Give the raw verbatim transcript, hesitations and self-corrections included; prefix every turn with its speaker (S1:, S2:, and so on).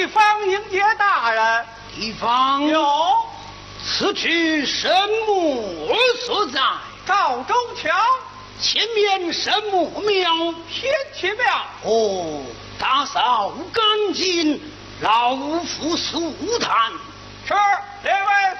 S1: 方迎接大人。
S2: 地方
S1: 有。
S2: 此去神木所在？
S1: 赵州桥
S2: 前面神木庙，
S1: 天齐庙。
S2: 哦，打扫干净，老夫速探。
S1: 是，列位。